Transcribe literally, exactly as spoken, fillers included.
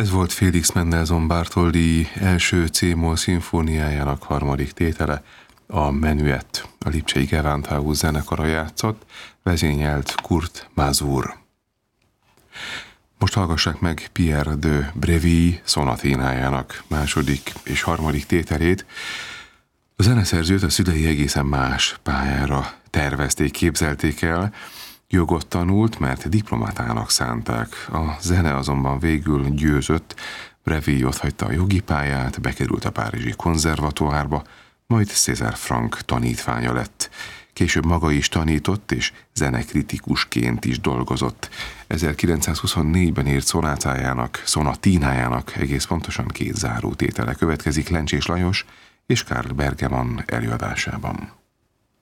Ez volt Félix Mendelssohn Bartholdy első C-moll szimfóniájának harmadik tétele, a Menuett. A lipcsei Gewandhaus zenekara játszott, vezényelt Kurt Masur. Most hallgassák meg Pierre de Bréville szonaténájának második és harmadik tételét. A zeneszerzőt a szülei egészen más pályára tervezték, képzelték el. Jogot tanult, mert diplomatának szánták. A zene azonban végül győzött. Bréville otthagyta a jogi pályát, bekerült a párizsi konzervatoárba, majd César Franck tanítványa lett. Később maga is tanított, és zenekritikusként is dolgozott. ezerkilencszázhuszonnégyben írt szonátájának, szonatínájának egész pontosan két zárótétele következik Lencsés Lajos és Karl Bergemann előadásában.